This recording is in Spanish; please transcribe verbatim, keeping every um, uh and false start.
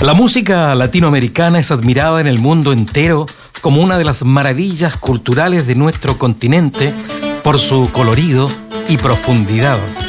La música latinoamericana es admirada en el mundo entero como una de las maravillas culturales de nuestro continente por su colorido y profundidad.